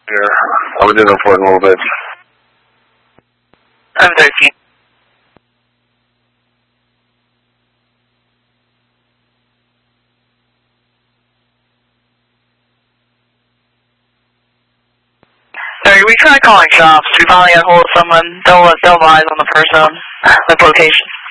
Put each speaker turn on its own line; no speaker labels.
Yeah, I'll be doing a report in a little bit.
I'm 13. Sorry, we tried calling shops. We finally got hold of someone. They'll advise on the person, the location.